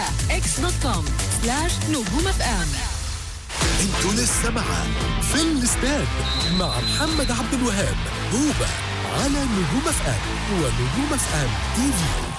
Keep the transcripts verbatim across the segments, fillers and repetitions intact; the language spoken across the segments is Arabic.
على اكس دوت كوم سلاش نجوم اف ام. انتوا لسه معاه في الاستاد مع محمد عبد الوهاب هوبا على نجوم اف ام ونجوم اف ام تي في.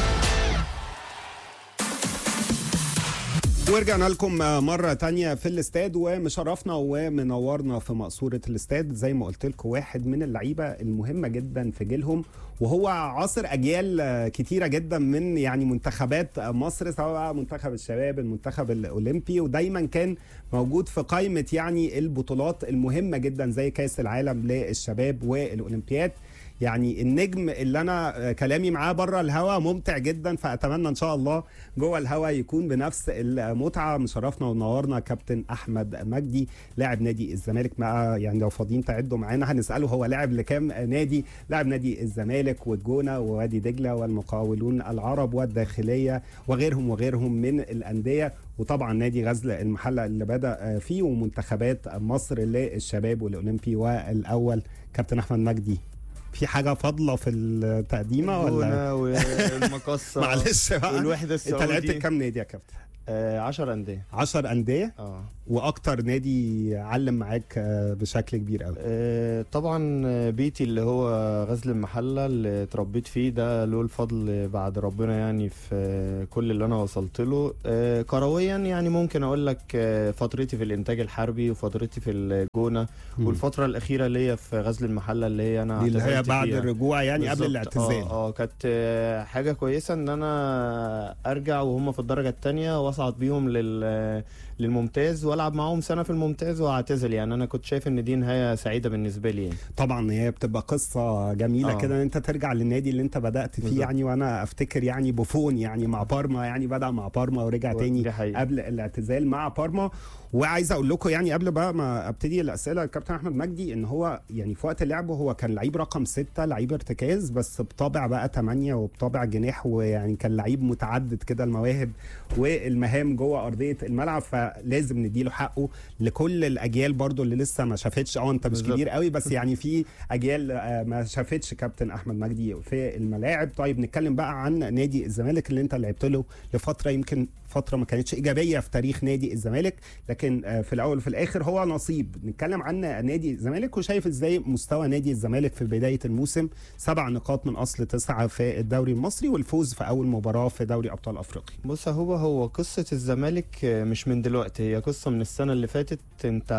ورجعنا لكم مرة تانية في الاستاد، ومشرفنا ومنورنا في مقصورة الاستاد زي ما قلت لكم واحد من اللعيبة المهمة جدا في جيلهم، وهو عاصر أجيال كتيرة جدا من يعني منتخبات مصر، سواء منتخب الشباب المنتخب الأولمبي، ودايما كان موجود في قائمة يعني البطولات المهمة جدا زي كأس العالم للشباب والأولمبياد. يعني النجم اللي انا كلامي معاه بره الهوا ممتع جدا، فاتمنى ان شاء الله جوه الهوا يكون بنفس المتعه. مشرفنا ونورنا كابتن احمد مجدي لاعب نادي الزمالك. مع يعني لو فاضيين تعدوا معانا هنساله هو لاعب لكام نادي. لاعب نادي الزمالك والجونه ووادي دجله والمقاولون العرب والداخليه وغيرهم وغيرهم من الانديه، وطبعا نادي غزل المحله اللي بدا فيه، ومنتخبات مصر للشباب والاولمبي والاول. كابتن احمد مجدي، في حاجة فاضلة في التقديمة ولا؟ والمقصة معلش بقى، والوحدة السعودية. انت لعبت كام نادي يا كابتن؟ آه عشر أندية. عشر أندية؟ اه واكتر نادي علم معاك بشكل كبير قوي؟ آه طبعا بيتي اللي هو غزل المحله اللي اتربيت فيه، ده له الفضل بعد ربنا يعني في كل اللي انا وصلت له. آه كرويا يعني ممكن اقول لك آه فترتي في الانتاج الحربي وفترتي في الجونه، م. والفتره الاخيره ليا في غزل المحله اللي هي انا اللي هي بعد فيها. الرجوع يعني بالزبط. قبل الاعتزال. اه اه كانت آه حاجه كويسه ان انا ارجع وهم في الدرجه الثانيه واصعد بيهم لل للممتاز والعب معاهم سنه في الممتاز واعتزل. يعني انا كنت شايف ان دي نهايه سعيده بالنسبه لي يعني. طبعا هي بتبقى قصه جميله كده ان انت ترجع للنادي اللي انت بدات فيه بالزبط. يعني وانا افتكر يعني بوفون يعني مع بارما، يعني بدا مع بارما ورجع تاني قبل الاعتزال مع بارما. وعايز اقول لكم يعني قبل بقى ما ابتدي الاسئله الكابتن احمد مجدي ان هو يعني في وقت لعبه هو كان لعيب رقم ستة، لعيب ارتكاز، بس بطابع بقى ثمانية وبطابع جناح، ويعني كان لعيب متعدد كده المواهب والمهام جوه ارضيه الملعب، فلازم نديله حقه لكل الاجيال برضو اللي لسه ما شافتش. اه انت مش كبير قوي بس يعني في اجيال ما شافتش كابتن احمد مجدي في الملاعب. طيب نتكلم بقى عن نادي الزمالك اللي انت لعبت له لفتره يمكن فتره ما كانتش ايجابيه في تاريخ نادي الزمالك، لكن في الاول وفي الاخر هو نصيب. نتكلم عن نادي الزمالك وشايف ازاي مستوى نادي الزمالك في بدايه الموسم. سبع نقاط من اصل تسعه في الدوري المصري والفوز في اول مباراه في دوري ابطال افريقيا. بص هو هو قصه الزمالك مش من دلوقتي، هي قصه من السنه اللي فاتت. انت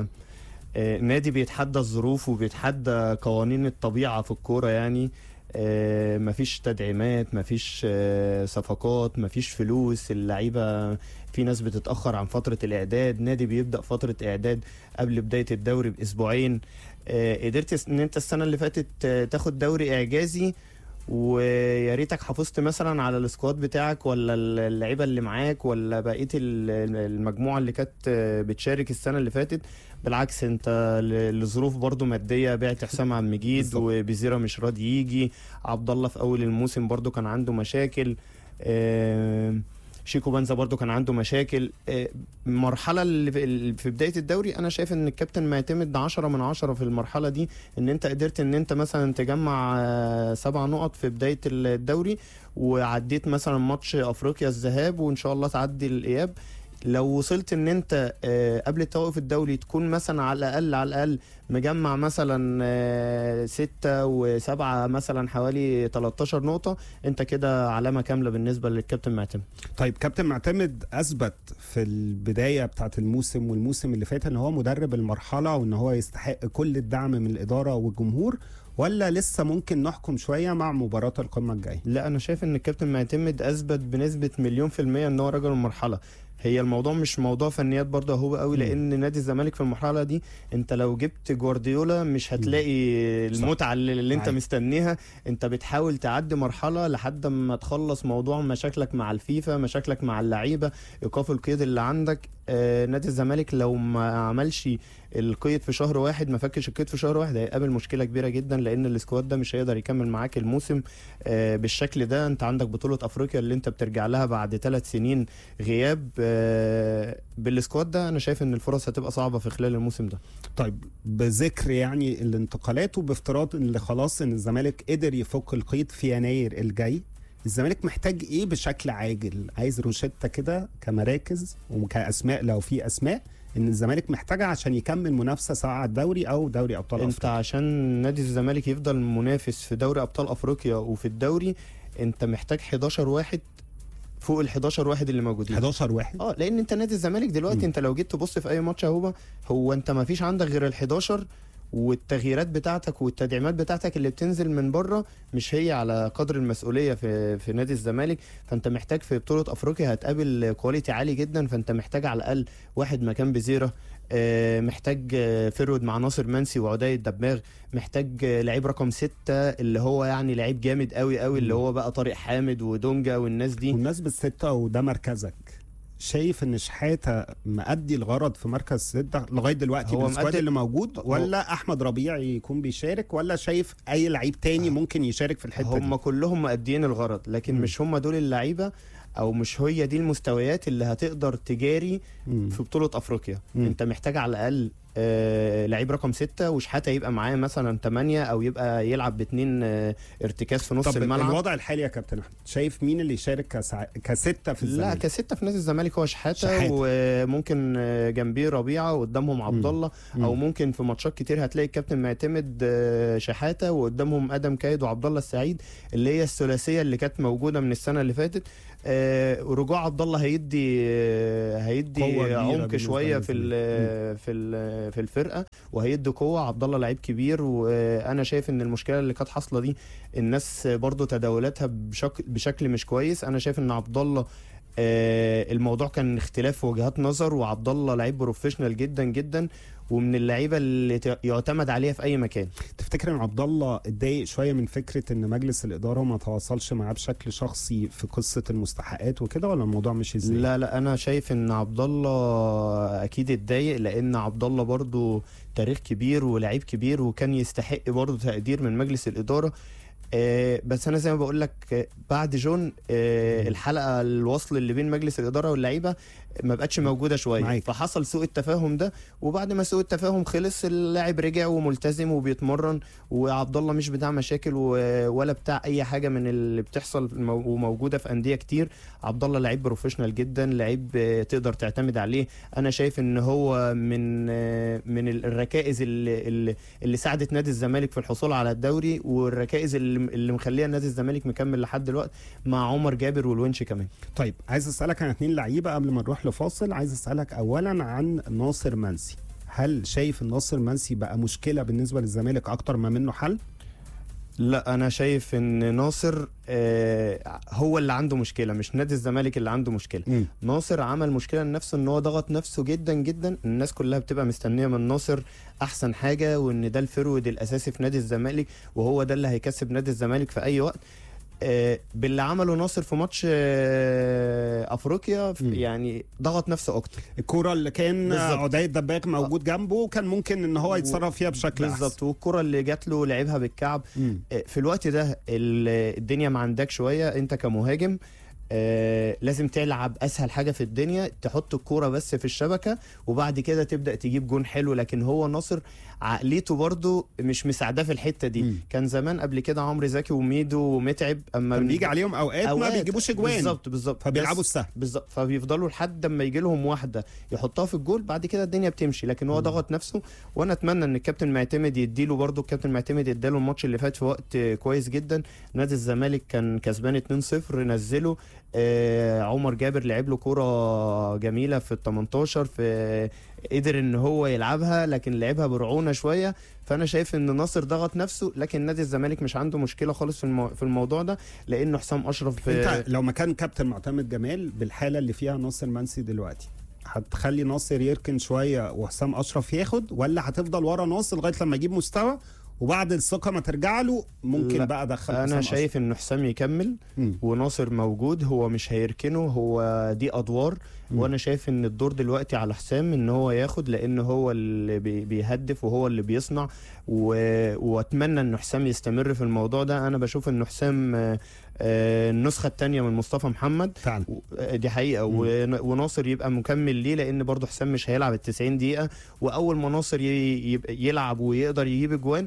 نادي بيتحدى الظروف وبيتحدى قوانين الطبيعه في الكوره يعني. آه مفيش تدعيمات، مفيش آه صفقات، مفيش فلوس، اللعيبه في ناس بتتاخر عن فتره الاعداد، نادي بيبدا فتره اعداد قبل بدايه الدوري باسبوعين. آه قدرت ان انت السنه اللي فاتت آه تاخد دوري اعجازي، ويا ريتك حافظت مثلا على السكواد بتاعك ولا اللعيبه اللي معاك ولا بقيه المجموعه اللي كانت بتشارك السنه اللي فاتت. بالعكس انت لظروف برضو ماديه بعت حسام عبد المجيد وبزيرة مش راضي يجي، عبد الله في اول الموسم برضو كان عنده مشاكل، اه شيكو بنزا برضو كان عنده مشاكل. المرحله اللي في بدايه الدوري انا شايف ان الكابتن معتمد عشرة من عشرة في المرحله دي، ان انت قدرت ان انت مثلا تجمع سبع نقط في بدايه الدوري وعديت مثلا ماتش افريقيا الذهاب وان شاء الله تعدي الاياب. لو وصلت ان انت قبل التوقف الدولي تكون مثلا على الاقل على الاقل مجمع مثلا ستة وسبعة مثلا حوالي تلتاشر نقطة، انت كده علامة كاملة بالنسبة للكابتن معتمد. طيب كابتن معتمد اثبت في البداية بتاعت الموسم والموسم اللي فات ان هو مدرب المرحلة وان هو يستحق كل الدعم من الادارة والجمهور، ولا لسه ممكن نحكم شوية مع مباراة القمة الجاية؟ لا انا شايف ان الكابتن معتمد اثبت بنسبة مليون في المية ان هو رجل المرحلة. هي الموضوع مش موضوع فنيات برضه هو قوي، لان نادي الزمالك في المرحله دي انت لو جبت جوارديولا مش هتلاقي المتعه اللي, اللي انت مستنيها. انت بتحاول تعدي مرحله لحد ما تخلص موضوع مشاكلك مع الفيفا، مشاكلك مع اللعيبه، ايقاف القيد اللي عندك. آه نادي الزمالك لو ما عملش القيد في شهر واحد، ما فكش القيد في شهر واحد، هيقابل مشكله كبيره جدا، لان السكواد ده مش هيقدر يكمل معاك الموسم آه بالشكل ده. انت عندك بطوله افريقيا اللي انت بترجع لها بعد ثلاث سنين غياب. آه بالسكواد ده انا شايف ان الفرص هتبقى صعبه في خلال الموسم ده. طيب بذكر يعني الانتقالات وبافتراض ان خلاص ان الزمالك قدر يفك القيد في يناير الجاي، الزمالك محتاج ايه بشكل عاجل؟ عايز روشتة كده كمراكز وكاسماء لو في اسماء ان الزمالك محتاجها عشان يكمل منافسه سواء على الدوري او دوري ابطال انت افريقيا. عشان نادي الزمالك يفضل منافس في دوري ابطال افريقيا وفي الدوري انت محتاج حداشر واحد فوق ال حداشر واحد اللي موجودين. حداشر واحد اه لان انت نادي الزمالك دلوقتي م. انت لو جيت تبص في اي ماتش اهو هو انت ما فيش عندك غير ال حداشر، والتغييرات بتاعتك والتدعيمات بتاعتك اللي بتنزل من بره مش هي على قدر المسؤوليه في في نادي الزمالك. فانت محتاج في بطوله افريقيا هتقابل كواليتي عالي جدا، فانت محتاج على الاقل واحد مكان بزيره، محتاج فرود مع ناصر منسي وعدي الدباغ، محتاج لعيب رقم ستة اللي هو يعني لعيب جامد قوي قوي اللي هو بقى طارق حامد ودونجا والناس دي. والناس بالستة وده مركزك، شايف ان شحاته مأدي الغرض في مركز ستة لغايه دلوقتي بالسكواد اللي موجود، ولا احمد ربيع يكون بيشارك، ولا شايف اي لعيب تاني ممكن يشارك في الحته هم دي؟ هم كلهم مأديين الغرض لكن م. مش هم دول اللعيبه او مش هي دي المستويات اللي هتقدر تجاري م. في بطوله افريقيا. م. انت محتاج على الاقل آه لعيب رقم ستة وشحاته يبقى معاه مثلا تمانية او يبقى يلعب باتنين آه ارتكاز في نص طب الملعب. طب الوضع الحالي يا كابتن احمد شايف مين اللي يشارك كسع... كستة في الزمالك؟ لا كستة في نادي الزمالك هو شحاته، وممكن جنبيه ربيعه وقدامهم عبد الله، او ممكن في ماتشات كتير هتلاقي الكابتن معتمد شحاته وقدامهم ادم كايد وعبد الله السعيد اللي هي الثلاثيه اللي كانت موجوده من السنه اللي فاتت. آه ورجوع عبد الله هيدي آه هيدي عمق شويه في ال في ال في الفرقه وهيدي قوه. عبد الله لعيب كبير، وانا شايف ان المشكله اللي كانت حاصله دي الناس برضو تداولتها بشكل بشكل مش كويس. انا شايف ان عبد الله آه الموضوع كان اختلاف وجهات نظر، وعبد الله لعيب بروفيشنال جدا جدا ومن اللعيبه اللي يعتمد عليها في اي مكان. تفتكر ان عبد الله اتضايق شويه من فكره ان مجلس الاداره ما تواصلش معاه بشكل شخصي في قصه المستحقات وكده، ولا الموضوع مش ازاي؟ لا لا انا شايف ان عبد الله اكيد اتضايق، لان عبد الله برضو تاريخ كبير ولاعيب كبير وكان يستحق برضو تقدير من مجلس الاداره. آه بس انا زي ما بقول لك آه بعد جون آه الحلقه الوصل اللي بين مجلس الاداره واللعيبه ما بقتش موجوده شويه معيك. فحصل سوء التفاهم ده، وبعد ما سوء التفاهم خلص اللاعب رجع وملتزم وبيتمرن، وعبد الله مش بتاع مشاكل ولا بتاع اي حاجه من اللي بتحصل وموجوده في انديه كتير. عبد الله لعيب بروفيشنال جدا، لعيب تقدر تعتمد عليه. انا شايف ان هو من من الركائز اللي اللي ساعدت نادي الزمالك في الحصول على الدوري، والركائز اللي اللي مخليه نادي الزمالك مكمل لحد دلوقتي مع عمر جابر والونش كمان. طيب عايز اسالك عن اتنين لعيبه قبل ما نروح لفاصل. عايز اسالك اولا عن ناصر منسي، هل شايف ان ناصر منسي بقى مشكله بالنسبه للزمالك اكتر ما منه حل؟ لا انا شايف ان ناصر آه هو اللي عنده مشكله، مش نادي الزمالك اللي عنده مشكله. م. ناصر عمل مشكله لنفسه ان هو ضغط نفسه جدا جدا. الناس كلها بتبقى مستنيه من ناصر احسن حاجه، وان ده الفرود الاساسي في نادي الزمالك وهو ده اللي هيكسب نادي الزمالك في اي وقت. آه باللي عمله ناصر في ماتش آه افريقيا يعني ضغط نفسه اكتر. الكره اللي كان عدي الدباغ موجود جنبه كان ممكن ان هو يتصرف فيها بشكل احسن بالظبط، والكره اللي جات له لعبها بالكعب. آه في الوقت ده الدنيا ما عندك شويه، انت كمهاجم آه لازم تلعب اسهل حاجه في الدنيا، تحط الكوره بس في الشبكه وبعد كده تبدا تجيب جون حلو. لكن هو ناصر عقليته برضو مش مساعده في الحته دي. م. كان زمان قبل كده عمرو زكي وميدو ومتعب اما كان بيجي عليهم اوقات, أوقات ما بيجيبوش اجوان بالظبط بالظبط فبيلعبوا السهل بالظبط، فبيفضلوا لحد اما يجي لهم واحده يحطها في الجول بعد كده الدنيا بتمشي. لكن هو ضغط نفسه، وانا اتمنى ان الكابتن معتمد يديله برضو. الكابتن معتمد اداله الماتش اللي فات في وقت كويس جدا. نادي الزمالك كان كسبان اتنين صفر نزله آه عمر جابر لعب له كوره جميله في التمنتاشر، في قدر ان هو يلعبها لكن لعبها برعونه شويه. فانا شايف ان ناصر ضغط نفسه، لكن نادي الزمالك مش عنده مشكله خالص في المو... في الموضوع ده، لانه حسام اشرف. انت لو مكان كابتن معتمد جمال بالحاله اللي فيها ناصر منسي دلوقتي هتخلي ناصر يركن شويه وحسام اشرف ياخد، ولا هتفضل ورا ناصر لغايه لما يجيب مستوى وبعد الثقه ما ترجع له ممكن بقى ادخل؟ انا شايف ان حسام يكمل م. وناصر موجود، هو مش هيركنه، هو دي ادوار. م. وانا شايف ان الدور دلوقتي على حسام ان هو ياخد، لان هو اللي بيهدف وهو اللي بيصنع و... واتمنى ان حسام يستمر في الموضوع ده. انا بشوف ان حسام آه النسخه الثانيه من مصطفى محمد فعلا دي حقيقه. م. وناصر يبقى مكمل ليه، لان برضو حسام مش هيلعب التسعين دقيقه، واول ما ناصر ي... يلعب ويقدر يجيب اجوان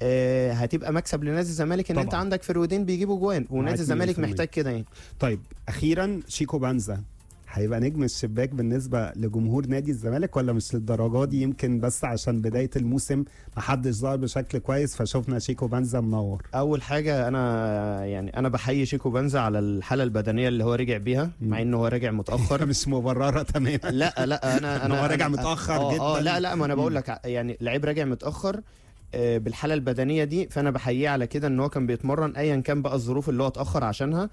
آه هتبقى مكسب لنادي الزمالك ان طبعا. انت عندك فرويدين بيجيبوا جوان، ونادي الزمالك محتاج كده يعني. طيب اخيرا شيكو بنزا هيبقى نجم الشباك بالنسبه لجمهور نادي الزمالك ولا مش للدرجه دي؟ يمكن بس عشان بدايه الموسم ما حدش ظهر بشكل كويس فشوفنا شيكو بنزا منور. اول حاجه انا يعني انا بحيي شيكو بنزا على الحاله البدنيه اللي هو رجع بيها، مع انه هو راجع متاخر. مش مبرره تماما. لا لا انا انا هو راجع أنا متاخر آه جدا. اه لا لا ما انا بقول لك يعني لعيب راجع متاخر آه بالحاله البدنيه دي، فانا بحييه على كده ان هو كان بيتمرن ايا كان بقى الظروف اللي هو اتاخر عشانها،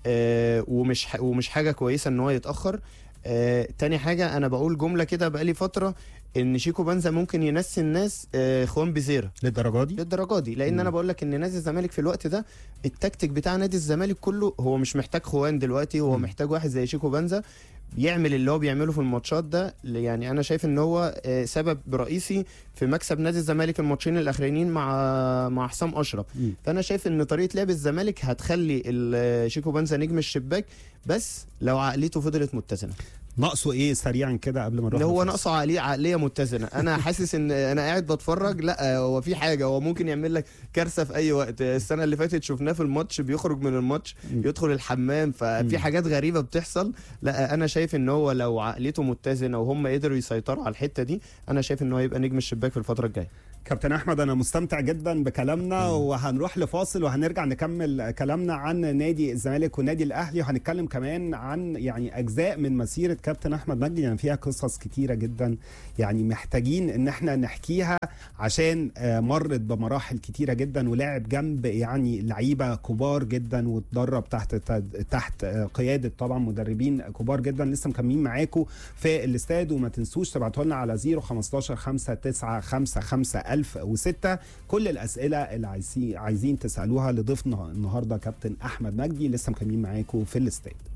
آه ومش ومش حاجه كويسه ان هو يتاخر. آه، تاني حاجة أنا بقول جملة كده بقالي فترة إن شيكو بنزا ممكن ينسي الناس آه، خوان بيزيرا للدرجة دي؟ للدرجة دي لأن مم. أنا بقول لك إن نادي الزمالك في الوقت ده التكتيك بتاع نادي الزمالك كله هو مش محتاج خوان دلوقتي، هو مم. محتاج واحد زي شيكو بنزا يعمل اللي هو بيعمله في الماتشات ده. يعني أنا شايف إن هو آه، سبب رئيسي في مكسب نادي الزمالك الماتشين الأخرانيين مع مع حسام أشرف. مم. فأنا شايف إن طريقة لعب الزمالك هتخلي ال- شيكو بنزا نجم الشباك، بس لو عقليته فضلت متزنة. ناقصه ايه سريعا كده قبل ما نروح؟ ان هو للفاصل؟ ناقصه عقليه عقليه متزنه. انا حاسس ان انا قاعد بتفرج، لا هو في حاجه، هو ممكن يعمل لك كارثه في اي وقت. السنه اللي فاتت شفناه في الماتش بيخرج من الماتش م. يدخل الحمام، ففي م. حاجات غريبه بتحصل. لا انا شايف ان هو لو عقليته متزنه وهم قدروا يسيطروا على الحته دي، انا شايف ان هو هيبقى نجم الشباك في الفتره الجايه. كابتن احمد انا مستمتع جدا بكلامنا، مم. وهنروح لفاصل وهنرجع نكمل كلامنا عن نادي الزمالك والنادي الاهلي، وهنتكلم كمان عن يعني اجزاء من مسيره كابتن احمد مجدي، يعني فيها قصص كتيره جدا يعني محتاجين ان احنا نحكيها عشان مرت بمراحل كتيره جدا، ولعب جنب يعني لعيبه كبار جدا، واتدرب تحت تحت قياده طبعا مدربين كبار جدا. لسه مكملين معاكم في الاستاد، وما تنسوش تبعتوا لنا على صفر خمستاشر خمسة تسعة خمسة خمسة ألف وستة كل الاسئله اللي عايزين عايزين تسالوها لضيفنا النهارده كابتن احمد مجدي. لسه مكملين معاكم في الاستاد.